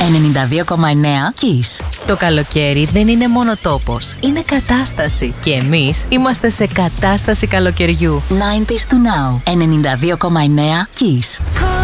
92,9 Kiss. Το καλοκαίρι δεν είναι μόνο τόπος, είναι κατάσταση. Και εμείς είμαστε σε κατάσταση καλοκαιριού. 90s to now. 92,9 Kiss.